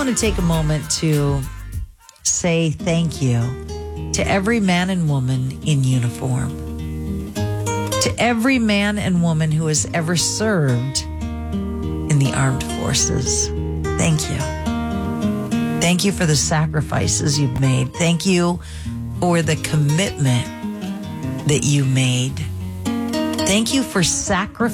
want to take a moment to say thank you to every man and woman in uniform, to every man and woman who has ever served in the armed forces. Thank you. Thank you for the sacrifices you've made. Thank you for the commitment that you made. Thank you for sacrificing